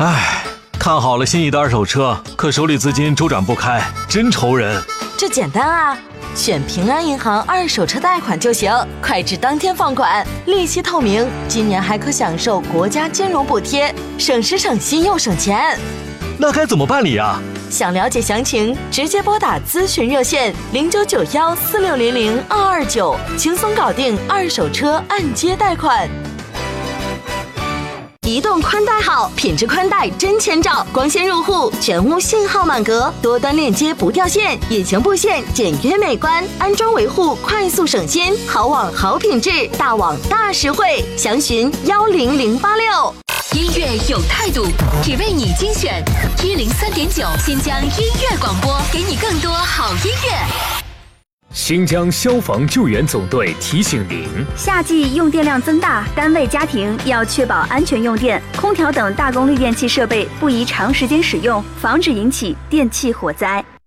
唉，看好了心仪的二手车，可手里资金周转不开，真愁人。 这简单啊，选平安银行二手车贷款就行，快至当天放款，利息透明，今年还可享受国家金融补贴，省时省心又省钱。 那该怎么办理啊？ 想了解详情，直接拨打咨询热线099146002229，轻松搞定二手车按揭贷款。移动宽带好，品质宽带真千兆，光纤入户，全屋信号满格，多端链接不掉线，隐形布线简约美观，安装维护快速省心，好网好品质，大网大实惠，详询10086。 音乐有态度，只为你精选103.9新疆音乐广播，给你更多好音乐。 新疆消防救援总队提醒您： 夏季用电量增大，单位家庭要确保安全用电，空调等大功率电器设备不宜长时间使用，防止引起电器火灾。